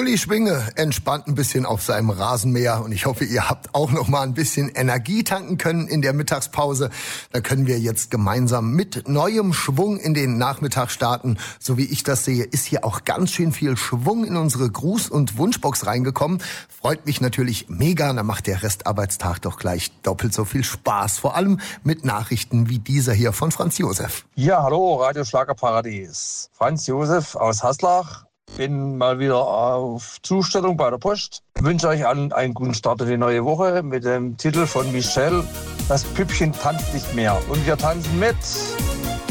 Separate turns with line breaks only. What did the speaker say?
Uli Schwinge entspannt ein bisschen auf seinem Rasenmäher und ich hoffe, ihr habt auch noch mal ein bisschen Energie tanken können in der Mittagspause. Da können wir jetzt gemeinsam mit neuem Schwung in den Nachmittag starten. So wie ich das sehe, ist hier auch ganz schön viel Schwung in unsere Gruß- und Wunschbox reingekommen. Freut mich natürlich mega, dann macht der Restarbeitstag doch gleich doppelt so viel Spaß. Vor allem mit Nachrichten wie dieser hier von Franz Josef.
Ja, hallo, Radio Schlagerparadies. Franz Josef aus Haslach. Bin mal wieder auf Zustellung bei der Post. Wünsche euch allen einen guten Start in die neue Woche mit dem Titel von Michelle, Das Püppchen tanzt nicht mehr. Und wir tanzen mit.